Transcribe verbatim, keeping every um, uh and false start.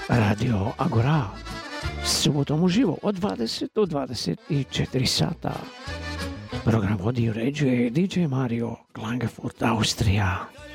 Radio Agora, subotom uživo od dvadeset do dvadeset četiri sata. Program vodi i uređuje D J Mario Klagenfurt, Austrija.